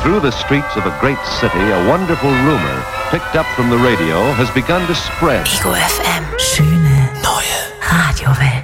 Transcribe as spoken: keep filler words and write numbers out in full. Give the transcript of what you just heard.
through the streets of a great city, a wonderful rumor, picked up from the radio, has begun to spread. Ego F M. Schöne neue Radiowelt.